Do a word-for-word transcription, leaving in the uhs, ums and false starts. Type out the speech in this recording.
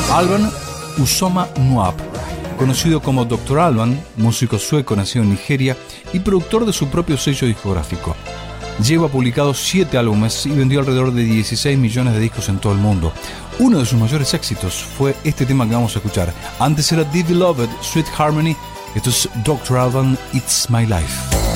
Alban Usoma Nwap, conocido como doctor Alban, músico sueco nacido en Nigeria y productor de su propio sello discográfico. Lleva publicados siete álbumes y vendió alrededor de dieciséis millones de discos en todo el mundo. Uno de sus mayores éxitos fue este tema que vamos a escuchar. Antes era Dearly Beloved, Sweet Harmony. Esto es doctor Alban, It's My Life.